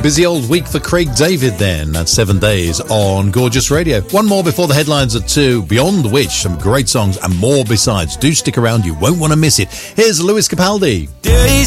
Busy old week for Craig David then. That's 7 days on Gorgeous Radio. One more before the headlines at 2. Beyond the Witch, some great songs and more besides. Do stick around, you won't want to miss it. Here's Lewis Capaldi. Dirty